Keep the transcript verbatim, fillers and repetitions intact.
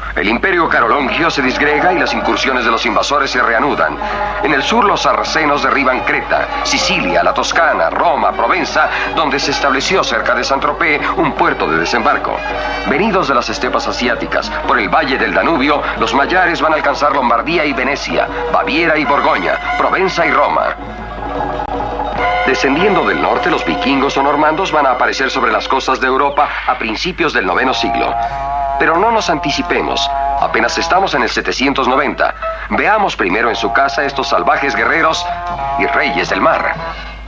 El imperio carolongio se disgrega y las incursiones de los invasores se reanudan. En el sur los sarracenos derriban Creta, Sicilia, la Toscana, Roma, Provenza, donde se estableció cerca de Saint-Tropez un puerto de desembarco. Venidos de las estepas asiáticas, por el valle del Danubio, los magiares van a alcanzar Lombardía y Venecia, Baviera y Borgoña, Provenza y Roma. Descendiendo del norte, los vikingos o normandos van a aparecer sobre las costas de Europa a principios del noveno siglo. Pero no nos anticipemos. Apenas estamos en el setecientos noventa. Veamos primero en su casa estos salvajes guerreros y reyes del mar.